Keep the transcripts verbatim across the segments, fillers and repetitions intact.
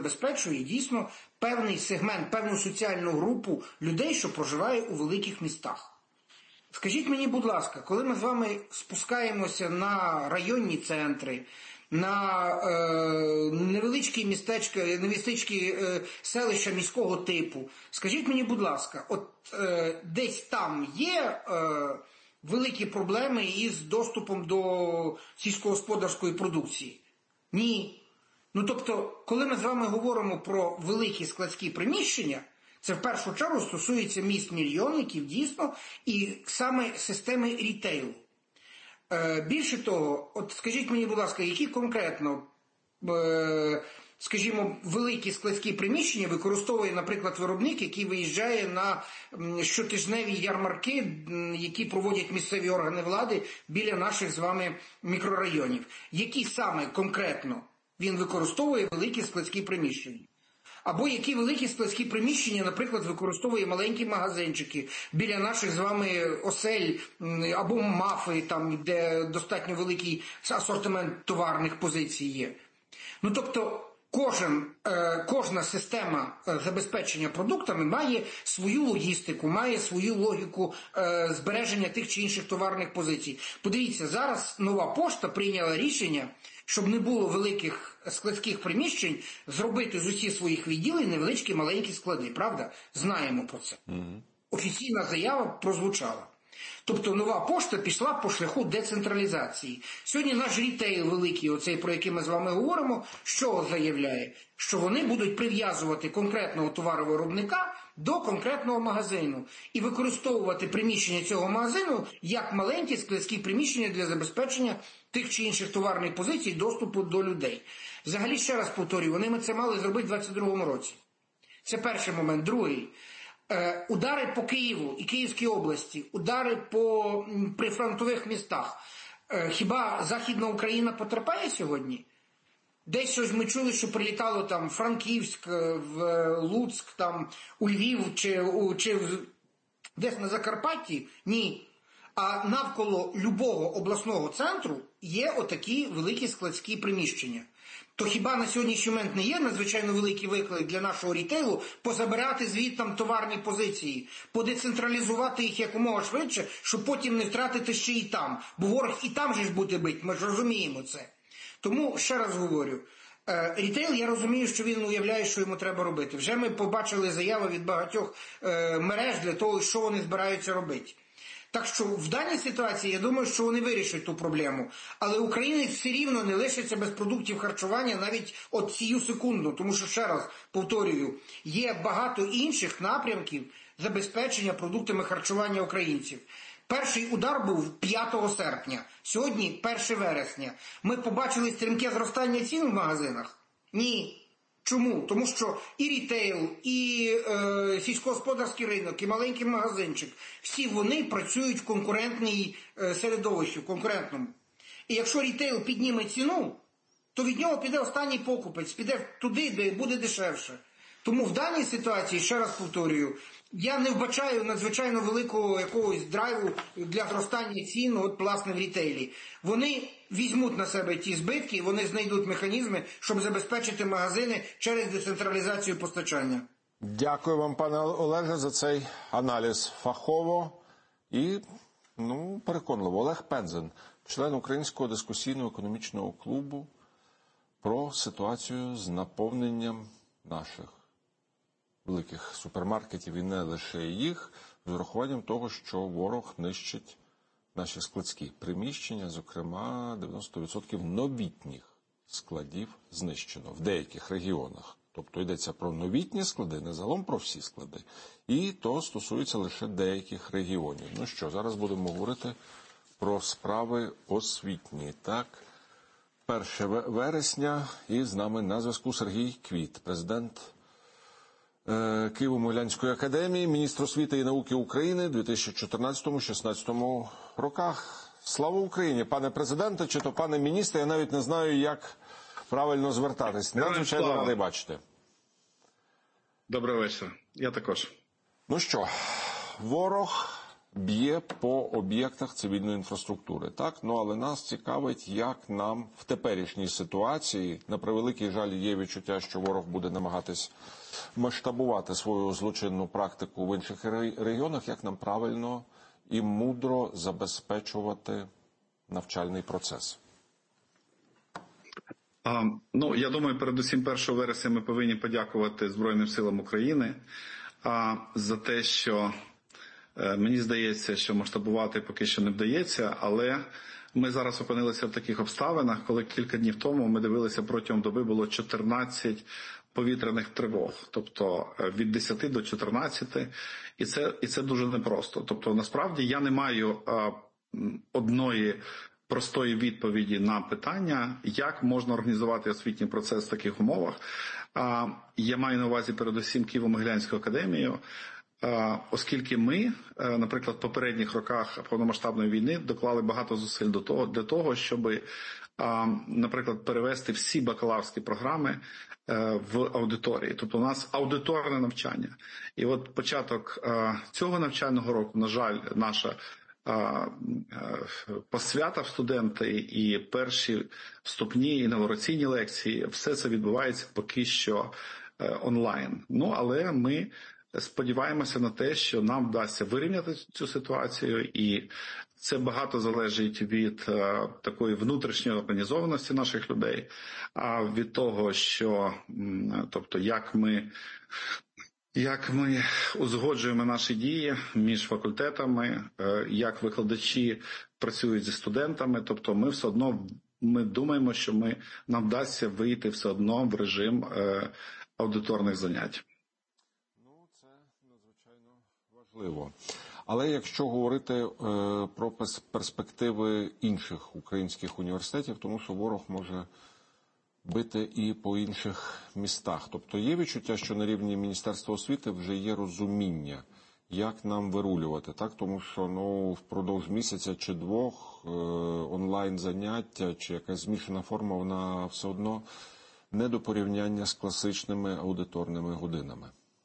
забезпечує дійсно певний сегмент, певну соціальну групу людей, що проживає у великих містах. Скажіть мені, будь ласка, коли ми з вами спускаємося на районні центри, на е, невеличкі містечка, невеличкі е, селища міського типу, скажіть мені, будь ласка, от е, десь там є е, великі проблеми із доступом до сільськогосподарської продукції? Ні. Ну, тобто, коли ми з вами говоримо про великі складські приміщення, це в першу чергу стосується міст-мільйонників, дійсно, і саме системи рітейлу. Е, більше того, от скажіть мені, будь ласка, які конкретно, е, скажімо, великі складські приміщення використовує, наприклад, виробник, який виїжджає на щотижневі ярмарки, які проводять місцеві органи влади біля наших з вами мікрорайонів. Які саме конкретно він використовує великі складські приміщення? Або які великі складські приміщення, наприклад, використовує маленькі магазинчики біля наших з вами осель, або мафи, там, де достатньо великий асортимент товарних позицій є. Ну, тобто, кожен, е, кожна система забезпечення продуктами має свою логістику, має свою логіку е, збереження тих чи інших товарних позицій. Подивіться, зараз Нова пошта прийняла рішення, щоб не було великих складських приміщень, зробити з усіх своїх відділень невеличкі маленькі склади, правда? Знаємо про це. Mm-hmm. Офіційна заява прозвучала. Тобто Нова пошта пішла по шляху децентралізації. Сьогодні наш рітейл великий, оцей, про який ми з вами говоримо, що заявляє? Що вони будуть прив'язувати конкретного товаровиробника до конкретного магазину і використовувати приміщення цього магазину як маленькі складські приміщення для забезпечення тих чи інших товарних позицій доступу до людей. Взагалі, ще раз повторюю, вони це мали зробити в двадцять другому році. Це перший момент. Другий. Е, удари по Києву і Київській області, удари по прифронтових містах. Е, хіба Західна Україна потерпає сьогодні? Десь щось ми чули, що прилітало там в Франківськ, в Луцьк, там, у Львів чи, у, чи десь на Закарпатті? Ні. А навколо любого обласного центру є отакі великі складські приміщення. То хіба на сьогоднішній момент не є надзвичайно великий виклик для нашого рітейлу позабирати звідтам товарні позиції, подецентралізувати їх якомога швидше, щоб потім не втратити ще і там. Бо ворог і там же ж буде бить, ми ж розуміємо це. Тому, ще раз говорю, рітейл, я розумію, що він уявляє, що йому треба робити. Вже ми побачили заяви від багатьох мереж для того, що вони збираються робити. Так що в даній ситуації, я думаю, що вони вирішать ту проблему. Але українець все рівно не лишиться без продуктів харчування навіть от цю секунду. Тому що, ще раз повторюю, є багато інших напрямків забезпечення продуктами харчування українців. Перший удар був п'ятого серпня, сьогодні першого вересня. Ми побачили стрімке зростання цін в магазинах? Ні. Чому? Тому що і рітейл, і е, сільськогосподарський ринок, і маленький магазинчик, всі вони працюють в конкурентній е, середовищі, в конкурентному. І якщо рітейл підніме ціну, то від нього піде останній покупець, піде туди, де буде дешевше. Тому в даній ситуації, ще раз повторюю, я не вбачаю надзвичайно великого якогось драйву для зростання цін, от, власне, в рітейлі. Вони візьмуть на себе ті збитки, і вони знайдуть механізми, щоб забезпечити магазини через децентралізацію постачання. Дякую вам, пане Олеже, за цей аналіз фахово і, ну, переконливо. Олег Пензен, член Українського дискусійно-економічного клубу, про ситуацію з наповненням наших великих супермаркетів і не лише їх, з урахуванням того, що ворог нищить наші складські приміщення, зокрема дев'яносто відсотків новітніх складів знищено в деяких регіонах. Тобто йдеться про новітні склади, не загалом про всі склади. І то стосується лише деяких регіонів. Ну що, зараз будемо говорити про справи освітні. Так, першого вересня, і з нами на зв'язку Сергій Квіт, президент Києво-Могилянської академії, міністр освіти і науки України дві тисячі чотирнадцятому - дві тисячі шістнадцятому роках. Слава Україні, пане президенте, чи то пане міністре, я навіть не знаю, як правильно звертатись. Надзвичайно радий бачити. Добрий вечір. Я також. Ну що, ворог б'є по об'єктах цивільної інфраструктури. Так? Ну, але нас цікавить, як нам в теперішній ситуації, на превеликий жаль, є відчуття, що ворог буде намагатись масштабувати свою злочинну практику в інших регіонах, як нам правильно і мудро забезпечувати навчальний процес. А, ну, я думаю, передусім першого вересня ми повинні подякувати Збройним силам України а, за те, що е, мені здається, що масштабувати поки що не вдається, але ми зараз опинилися в таких обставинах, коли кілька днів тому ми дивилися, протягом доби було чотирнадцять повітряних тривог, тобто від десяти до чотирнадцяти, і це, і це дуже непросто. Тобто, насправді, я не маю а, одної простої відповіді на питання, як можна організувати освітній процес в таких умовах. А, я маю на увазі передусім Києво-Могилянську академію, а, оскільки ми, а, наприклад, в попередніх роках повномасштабної війни доклали багато зусиль до того, для того, щоб, а, наприклад, перевести всі бакалаврські програми в аудиторії. Тобто у нас аудиторне навчання. І от початок а, цього навчального року, на жаль, наша посвята в студенти і перші вступні інавгураційні лекції, все це відбувається поки що онлайн. Ну, але ми сподіваємося на те, що нам вдасться вирівняти цю ситуацію, і це багато залежить від а, такої внутрішньої організованості наших людей, а від того, що, тобто, як ми Як ми узгоджуємо наші дії між факультетами, як викладачі працюють зі студентами, тобто ми все одно, ми думаємо, що ми, нам вдасться вийти все одно в режим е, аудиторних занять. Ну, це надзвичайно важливо. Але якщо говорити е, про перспективи інших українських університетів, тому що ворог може бити і по інших містах. Тобто є відчуття, що на рівні Міністерства освіти вже є розуміння, як нам вирулювати, так? Тому що ну, впродовж місяця чи двох е, онлайн-заняття чи якась змішана форма, вона все одно не до порівняння з класичними аудиторними годинами.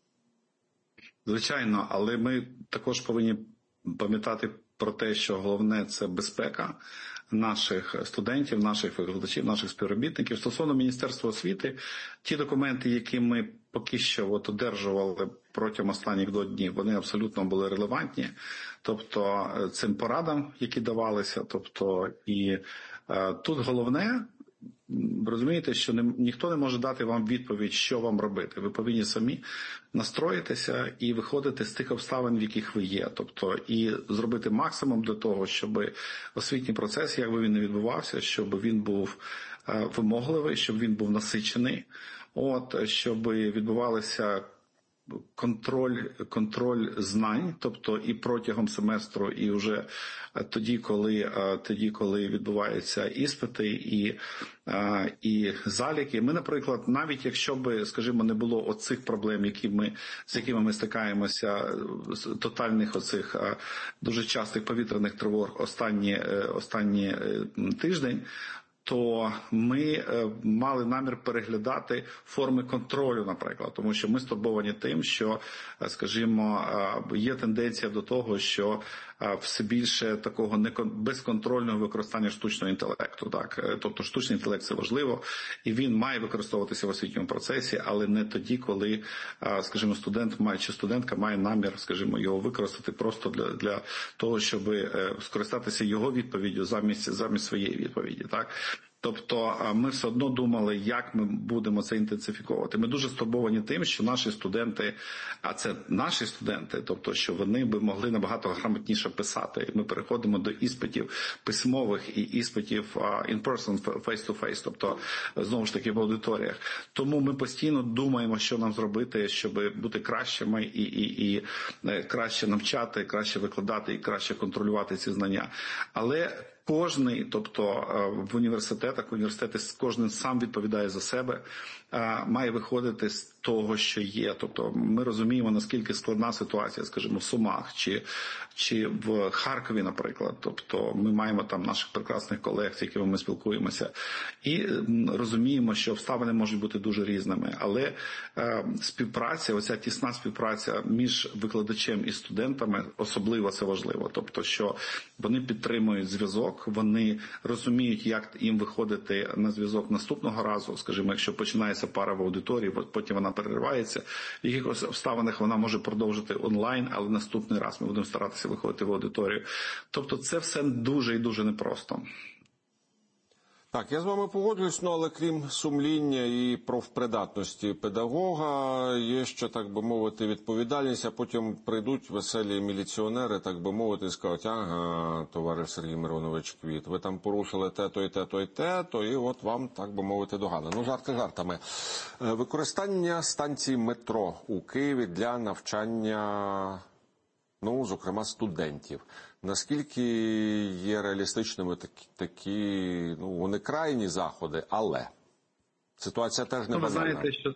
Звичайно, але ми також повинні пам'ятати про те, що головне – це безпека наших студентів, наших викладачів, наших співробітників. Стосовно Міністерства освіти, ті документи, які ми поки що от одержували протягом останніх двох днів, вони абсолютно були релевантні. Тобто цим порадам, які давалися, тобто і е, тут головне, розумієте, що не, ніхто не може дати вам відповідь, що вам робити. Ви повинні самі настроїтися і виходити з тих обставин, в яких ви є. Тобто і зробити максимум для того, щоб освітній процес, як би він не відбувався, щоб він був е, вимогливий, щоб він був насичений, от, щоб відбувалися контроль, контроль знань, тобто і протягом семестру, і вже тоді, коли, тоді, коли відбуваються іспити і, і заліки. Ми, наприклад, навіть якщо б, скажімо, не було оцих проблем, які ми, з якими ми стикаємося, тотальних оцих дуже частих повітряних тривог останні, останні тиждень, то ми мали намір переглядати форми контролю, наприклад, тому що ми стурбовані тим, що, скажімо, є тенденція до того, що все більше такого безконтрольного використання штучного інтелекту. Так? Тобто штучний інтелект – це важливо, і він має використовуватися в освітньому процесі, але не тоді, коли, скажімо, студент має, чи студентка має намір, скажімо, його використати просто для, для того, щоб скористатися його відповіддю замість, замість своєї відповіді. Так? Тобто ми все одно думали, як ми будемо це інтенсифіковувати. Ми дуже стурбовані тим, що наші студенти, а це наші студенти, тобто що вони би могли набагато грамотніше писати. Ми переходимо до іспитів письмових і іспитів in person, face to face, тобто знову ж таки в аудиторіях. Тому ми постійно думаємо, що нам зробити, щоб бути кращими і, і, і краще навчати, краще викладати і краще контролювати ці знання. Але кожний, тобто в університетах, університети кожен сам відповідає за себе. має виходити з того, що є. Тобто ми розуміємо, наскільки складна ситуація, скажімо, в Сумах чи, чи в Харкові, наприклад. Тобто ми маємо там наших прекрасних колег, з якими ми спілкуємося, і розуміємо, що обставини можуть бути дуже різними. Але е, співпраця, оця тісна співпраця між викладачем і студентами, особливо це важливо. Тобто, що вони підтримують зв'язок, вони розуміють, як їм виходити на зв'язок наступного разу. Скажімо, якщо починається пара в аудиторії, потім вона переривається, в якихось обставинах вона може продовжити онлайн, але наступний раз ми будемо старатися виходити в аудиторію. Тобто це все дуже і дуже непросто. Так, я з вами погоджуюсь, ну, але крім сумління і профпридатності педагога, є ще, так би мовити, відповідальність, а потім прийдуть веселі міліціонери, так би мовити, і скажуть: ага, товариш Сергій Миронович Квіт, ви там порушили те-то і те-то і те-то, і от вам, так би мовити, догана. Ну, жарти жартами. Використання станції метро у Києві для навчання, ну, зокрема, студентів. Наскільки є реалістичними такі, такі, ну, вони крайні заходи, але ситуація теж не банальна. Ви знаєте, що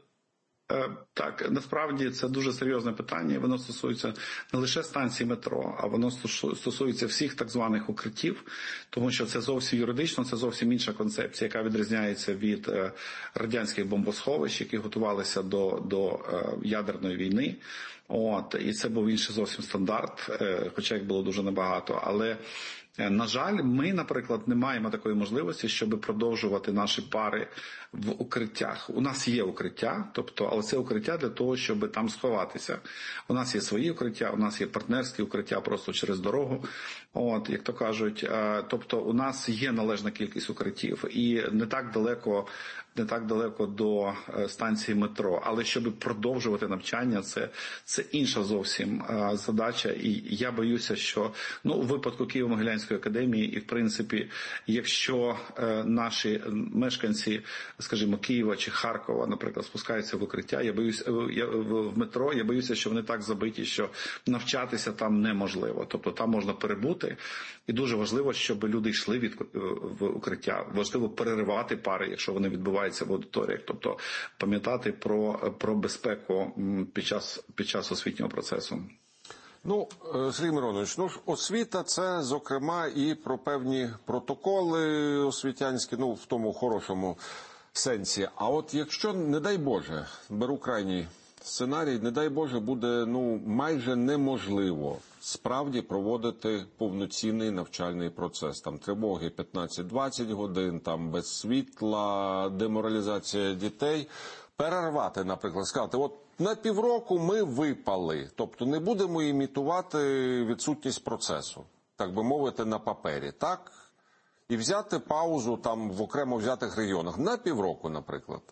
так, насправді це дуже серйозне питання. Воно стосується не лише станції метро, а воно стосується всіх так званих укриттів, тому що це зовсім юридично, це зовсім інша концепція, яка відрізняється від радянських бомбосховищ, які готувалися до, до ядерної війни. От, і це був інший зовсім стандарт, хоча їх було дуже небагато. Але, на жаль, ми, наприклад, не маємо такої можливості, щоб продовжувати наші пари в укриттях. У нас є укриття, тобто, але це укриття для того, щоб там сховатися. У нас є свої укриття, у нас є партнерські укриття просто через дорогу, от, як то кажуть. Тобто, у нас є належна кількість укриттів і не так далеко не так далеко до станції метро. Але щоб продовжувати навчання, це, це інша зовсім задача. І я боюся, що, ну, у випадку Києво-Могилянської академії, і в принципі, якщо наші мешканці, скажімо, Києва чи Харкова, наприклад, спускаються в укриття, я боюся, я, в метро, я боюся, що вони так забиті, що навчатися там неможливо. Тобто там можна перебути, і дуже важливо, щоб люди йшли від, в укриття. Важливо переривати пари, якщо вони відбуваються в аудиторіях. Тобто пам'ятати про, про безпеку під час, під час освітнього процесу. Ну, Сергій Миронович, ну, освіта – це, зокрема, і про певні протоколи освітянські, ну, в тому хорошому сенсі. А от якщо, не дай Боже, беру крайній сценарій, не дай Боже, буде, ну, майже неможливо справді проводити повноцінний навчальний процес. Там тривоги п'ятнадцять-двадцять годин, там без світла, деморалізація дітей. Перервати, наприклад, сказати, от на півроку ми випали, тобто не будемо імітувати відсутність процесу, так би мовити, на папері, так? І взяти паузу там в окремо взятих регіонах на півроку, наприклад.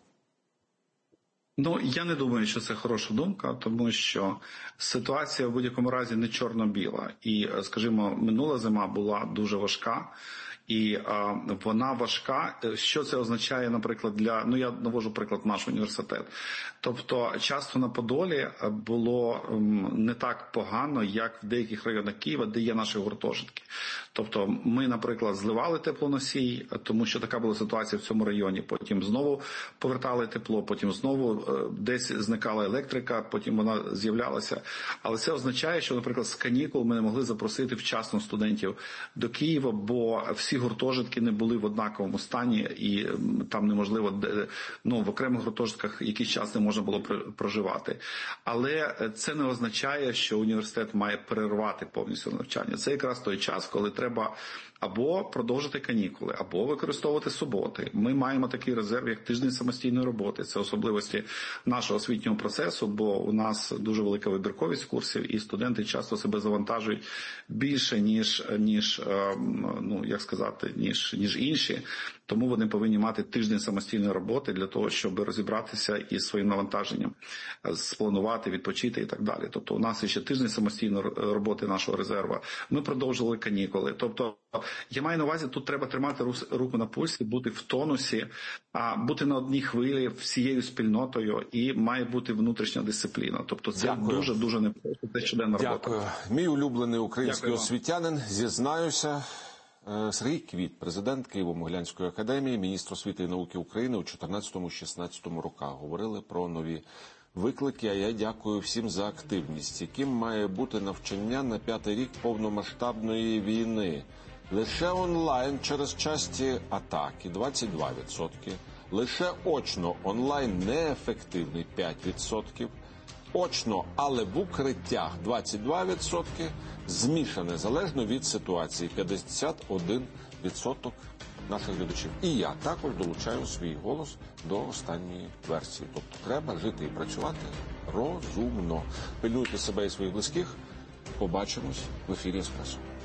Ну, я не думаю, що це хороша думка, тому що ситуація в будь-якому разі не чорно-біла. І, скажімо, минула зима була дуже важка. І а, вона важка. Що це означає, наприклад, для, ну я навожу приклад наш університет. Тобто часто на Подолі було м, не так погано, як в деяких районах Києва, де є наші гуртожитки. Тобто ми, наприклад, зливали теплоносій, тому що така була ситуація в цьому районі. Потім знову повертали тепло, потім знову десь зникала електрика, потім вона з'являлася. Але це означає, що, наприклад, з канікул ми не могли запросити вчасно студентів до Києва, бо всі гуртожитки не були в однаковому стані, і там неможливо, ну, в окремих гуртожитках якийсь час не можна було проживати. Але це не означає, що університет має перервати повністю навчання. Це якраз той час, коли треба або продовжити канікули, або використовувати суботи. Ми маємо такий резерв, як тиждень самостійної роботи. Це особливості нашого освітнього процесу, бо у нас дуже велика вибірковість курсів, і студенти часто себе завантажують більше, ніж, ніж ну, як сказати, ніж, ніж інші. Тому вони повинні мати тиждень самостійної роботи для того, щоб розібратися із своїм навантаженням, спланувати, відпочити і так далі. Тобто у нас ще тиждень самостійної роботи нашого резерву. Ми продовжили канікули. Тобто я маю на увазі, тут треба тримати руку на пульсі, бути в тонусі, бути на одній хвилі всією спільнотою, і має бути внутрішня дисципліна. Тобто це дуже-дуже непросто, це щоденна робота. Дякую. Мій улюблений український Дякую. освітянин, зізнаюся, Сергій Квіт, президент Києво-Могилянської академії, міністр освіти і науки України у чотирнадцятому-шістнадцятому роках. Говорили про нові виклики, а я дякую всім за активність. Яким має бути навчання на п'ятий рік повномасштабної війни? Лише онлайн через часті атаки – двадцять два відсотки. Лише очно онлайн неефективний – п'ять відсотків. Очно, але в укриттях – двадцять два відсотки. Змішане, залежно від ситуації – п'ятдесят один відсоток наших глядачів. І я також долучаю свій голос до останньої версії. Тобто треба жити і працювати розумно. Пильнуйте себе і своїх близьких. Побачимось в ефірі «Еспресо».